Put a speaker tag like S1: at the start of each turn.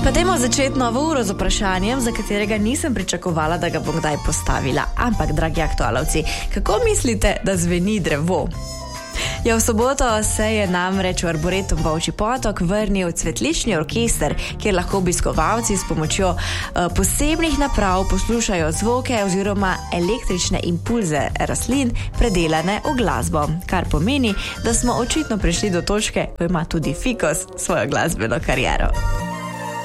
S1: Pa dajmo začeti novo uro z vprašanjem, za katerega nisem pričakovala, da ga bom kdaj postavila. Ampak, dragi aktualovci, kako mislite, da zveni drevo? Ja, v soboto se je namreč v Arboretum Volčji Potok vrnil cvetlični orkester, kjer lahko obiskovalci s pomočjo posebnih naprav poslušajo zvoke oziroma električne impulze rastlin predelane v glasbo. Kar pomeni, da smo očitno prišli do točke, ko ima tudi Fikos svojo glasbeno kariero.